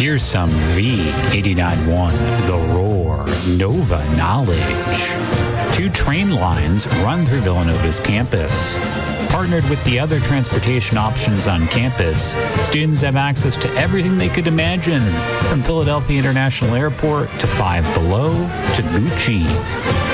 Here's some V89.1 The Roar Nova knowledge. 2 train lines run through Villanova's campus. Partnered with the other transportation options on campus, students have access to everything they could imagine, from Philadelphia International Airport to Five Below to Gucci.